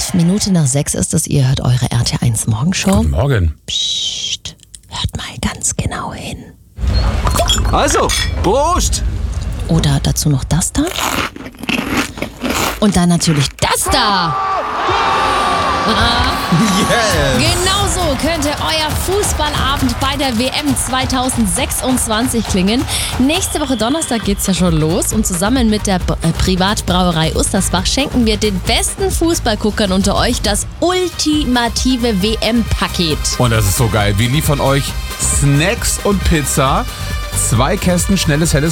5:05 ist es, ihr hört eure RT1 Morgenshow. Guten Morgen. Psst, hört mal ganz genau hin. Also, Prost! Oder dazu noch das da. Und dann natürlich das da. Yes! Genau so könnte euer Fußballabend bei der WM 2026 klingen. Nächste Woche Donnerstag geht's ja schon los und zusammen mit der Privatbrauerei Ustersbach schenken wir den besten Fußballguckern unter euch das ultimative WM-Paket. Und das ist so geil. Wir liefern euch Snacks und Pizza, 2 Kästen schnelles, helles